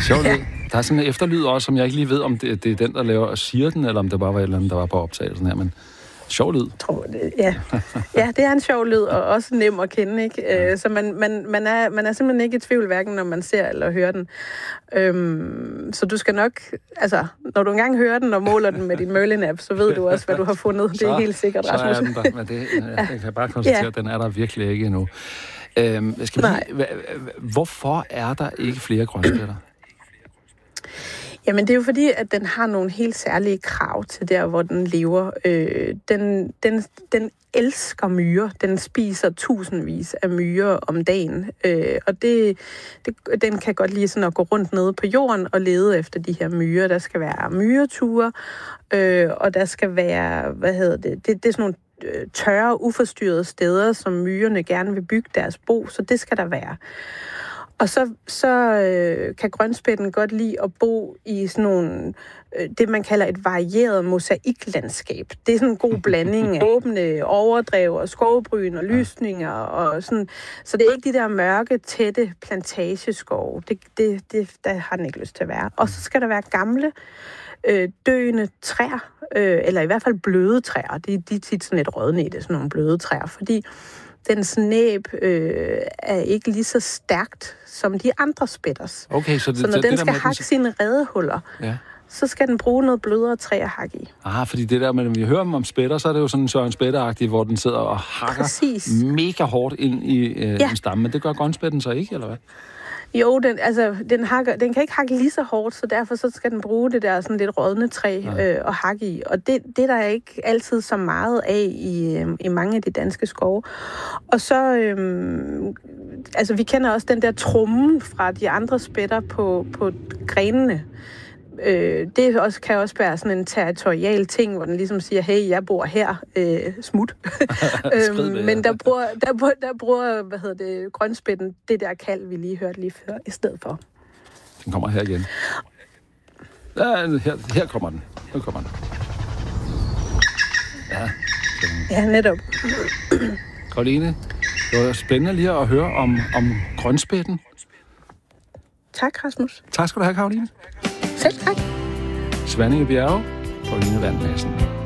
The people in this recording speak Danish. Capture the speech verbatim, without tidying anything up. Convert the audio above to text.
Sjov lyd. Der er sådan en efterlyd også, som jeg ikke lige ved, om det, det er den, der laver og siger den, eller om det bare var et eller andet, der var på optagelsen her, men sjov lyd. Tror det, ja. Ja, det er en sjov lyd, og også nem at kende, ikke? Ja. Så man, man, man, er, man er simpelthen ikke i tvivl, hverken når man ser eller hører den. Øhm, så du skal nok, altså, når du engang hører den og måler den med din Merlin-app, så ved du også, hvad du har fundet. Det er helt sikkert, Rasmus. Så er den der, men det, jeg, jeg kan bare konstatere, ja. At den er der virkelig ikke endnu. Øhm, skal vi, hvorfor er der ikke flere grønspætter? Jamen, det er jo fordi, at den har nogle helt særlige krav til der, hvor den lever. Øh, den, den, den elsker myrer. Den spiser tusindvis af myrer om dagen. Øh, og det, det, den kan godt lide sådan at gå rundt nede på jorden og lede efter de her myrer. Der skal være myreture, øh, og der skal være, hvad hedder det, det, det er sådan nogle øh, tørre, uforstyrrede steder, som myrerne gerne vil bygge deres bo, så det skal der være. Og så, så øh, kan grønspætten godt lide at bo i sådan nogle, øh, det man kalder et varieret mosaiklandskab. Det er sådan en god blanding af åbne overdrev og skovbryn og lysninger og sådan. Så det er ikke de der mørke, tætte plantageskove. Det, det, det, der har den ikke lyst til at være. Og så skal der være gamle, øh, døende træer, øh, eller i hvert fald bløde træer. De, de er tit sådan lidt rådne i det, sådan nogle bløde træer, fordi dens næb øh, er ikke lige så stærkt som de andre spætters. Okay, så, det, så når det, den det skal der hakke den... sine redehuller, ja. Så skal den bruge noget blødere træ at hakke i. Ah, fordi det der, når vi hører om spætter, så er det jo sådan Søren Spætter-agtigt, hvor den sidder og hakker Præcis. mega hårdt ind i øh, ja. en stamme. Men det gør grønspætten så ikke, eller hvad? Jo, den, altså, den, hakker, den kan ikke hakke lige så hårdt, så derfor så skal den bruge det der sådan lidt rådne træ øh, og hakke i. Og det, det er der ikke altid så meget af i, øh, i mange af de danske skove. Og så, øh, altså vi kender også den der trommen fra de andre spætter på, på grenene. Øh, det også, kan også være sådan en territorial ting, hvor den ligesom siger, hey, jeg bor her, øh, smut. øhm, men der bruger, der, bruger, der bruger, hvad hedder det, grønspætten, det der kald, vi lige hørte lige før, i stedet for. Den kommer her igen. Ja, her, her kommer den. Nu kommer den. Ja. Ja, netop. Karoline, det var spændende lige at høre om, om grønspætten. Tak, Rasmus. Tak skal du have, Karoline. Selv tak. Svanninge Bjerge, Karoline Vand Madsen.